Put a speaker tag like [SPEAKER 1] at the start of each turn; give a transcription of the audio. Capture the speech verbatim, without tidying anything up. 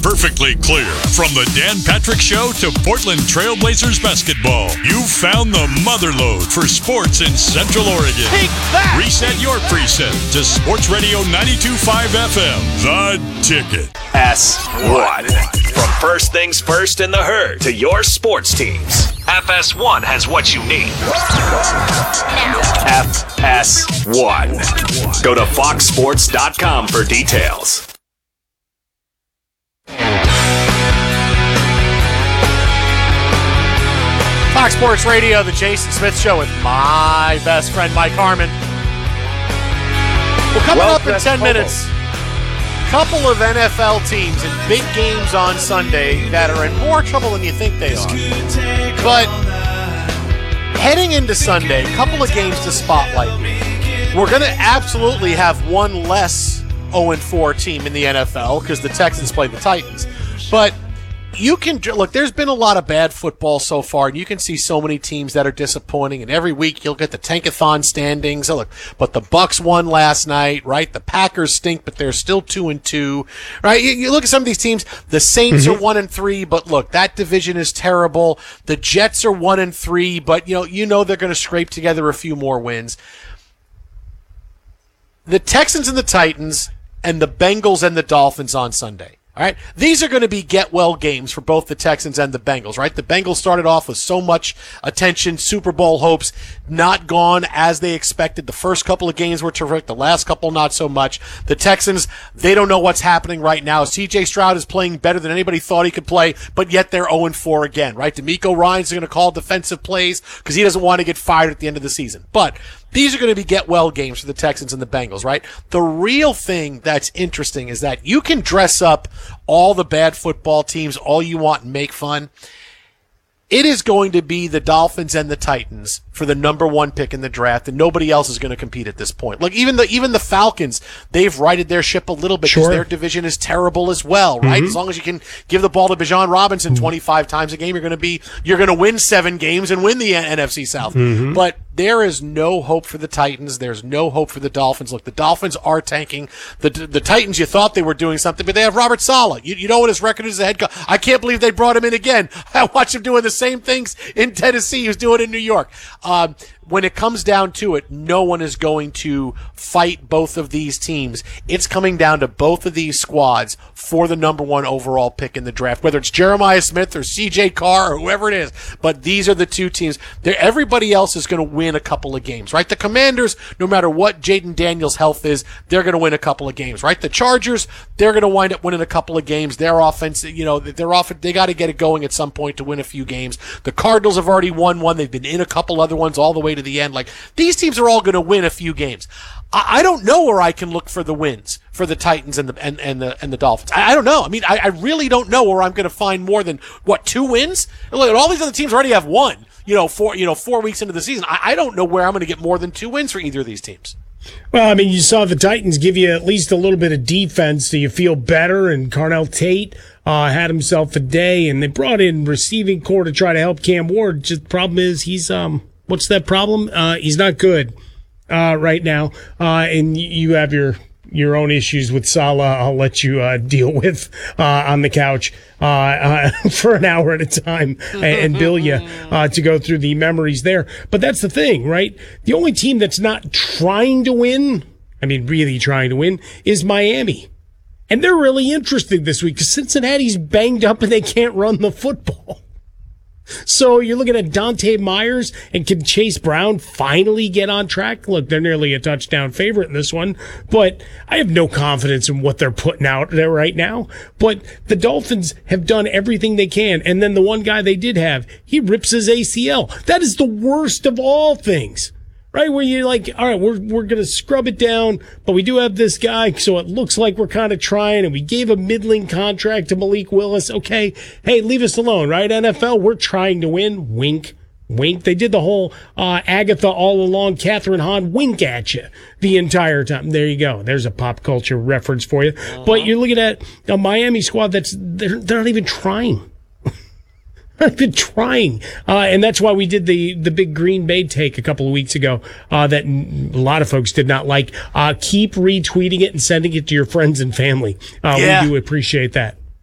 [SPEAKER 1] perfectly clear. From the Dan Patrick Show to Portland Trailblazers basketball, you've found the motherlode for sports in Central Oregon.
[SPEAKER 2] Take that!
[SPEAKER 1] Reset your preset to Sports Radio ninety-two point five F M, The Ticket.
[SPEAKER 3] S one. From first things first in the herd to your sports teams, F S one has what you need. F S one. Go to fox sports dot com for details.
[SPEAKER 2] Fox Sports Radio, the Jason Smith Show with my best friend, Mike Harmon. Well, coming
[SPEAKER 4] Well,
[SPEAKER 2] up in ten minutes, couple of N F L teams in big games on Sunday that are in more trouble than you think they are. But heading into Sunday, a couple of games to spotlight. We're going to absolutely have one less oh and four team in the N F L because the Texans play the Titans. But you can look, there's been a lot of bad football so far, and you can see so many teams that are disappointing, and every week you'll get the tankathon standings. Oh, look, but the Bucks won last night, right? The Packers stink, but they're still two and two, right? You, you look at some of these teams, the Saints mm-hmm. are one and three, but look, that division is terrible. The Jets are one and three, but you know, you know they're going to scrape together a few more wins. The Texans and the Titans and the Bengals and the Dolphins on Sunday. All right, these are going to be get-well games for both the Texans and the Bengals, right? The Bengals started off with so much attention, Super Bowl hopes, not gone as they expected. The first couple of games were terrific, the last couple not so much. The Texans, they don't know what's happening right now. C J Stroud is playing better than anybody thought he could play, but yet they're oh and four again, right? DeMeco Ryans is going to call defensive plays because he doesn't want to get fired at the end of the season. But these are going to be get-well games for the Texans and the Bengals, right? The real thing that's interesting is that you can dress up all the bad football teams all you want and make fun. It is going to be the Dolphins and the Titans for the number one pick in the draft, and nobody else is going to compete at this point. Like even the even the Falcons, they've righted their ship a little bit because
[SPEAKER 4] sure.
[SPEAKER 2] their division is terrible as well, right? Mm-hmm. As long as you can give the ball to Bijan Robinson mm-hmm. twenty-five times a game, you're going to be you're going to win seven games and win the N F C South. Mm-hmm. But there is no hope for the Titans. There's no hope for the Dolphins. Look, the Dolphins are tanking. The the Titans, you thought they were doing something, but they have Robert Saleh. You, you know what his record is as a head coach. I can't believe they brought him in again. I watched him doing the same things in Tennessee he was doing in New York. Um, when it comes down to it, no one is going to fight both of these teams. It's coming down to both of these squads for the number one overall pick in the draft, whether it's Jeremiah Smith or C J Carr or whoever it is. But these are the two teams. They're, everybody else is going to win a couple of games, right? The Commanders, no matter what Jaden Daniels' health is, they're going to win a couple of games, right? The Chargers, they're going to wind up winning a couple of games. Their offense, you know, they're off, they got to get it going at some point to win a few games. The Cardinals have already won one. They've been in a couple other ones all the way to the end. Like, these teams are all going to win a few games. I, I don't know where I can look for the wins for the Titans and the and, and the and the Dolphins. I, I don't know. I mean, I, I really don't know where I'm going to find more than what two wins. Look, all these other teams already have one. You know, four you know four weeks into the season. I, I don't know where I'm going to get more than two wins for either of these teams.
[SPEAKER 4] Well, I mean, you saw the Titans give you at least a little bit of defense so you feel better, and Carnell Tate uh, had himself a day, and they brought in receiving core to try to help Cam Ward. Just the problem is he's um. What's that problem? Uh, he's not good uh, right now, uh, and you have your your own issues with Salah. I'll let you uh, deal with uh, on the couch uh, uh, for an hour at a time and, and bill you uh, to go through the memories there. But that's the thing, right? The only team that's not trying to win, I mean, really trying to win, is Miami. And they're really interested this week because Cincinnati's banged up and they can't run the football. So you're looking at Dante Myers, and can Chase Brown finally get on track? Look, they're nearly a touchdown favorite in this one, but I have no confidence in what they're putting out there right now. But the Dolphins have done everything they can, and then the one guy they did have, he rips his A C L. That is the worst of all things. Right, where you're like, all right, we're we're going to scrub it down, but we do have this guy, so it looks like we're kind of trying, and we gave a middling contract to Malik Willis. Okay, hey, leave us alone, right, N F L? We're trying to win. Wink, wink. They did the whole uh, Agatha all along, Catherine Hahn wink at you the entire time. There you go. There's a pop culture reference for you. Uh-huh. But you're looking at a Miami squad that's, they're, they're not even trying. I've been trying, uh, and that's why we did the the big Green Bay take a couple of weeks ago uh, that a lot of folks did not like. Uh, keep retweeting it and sending it to your friends and family. Uh, yeah. We do appreciate that.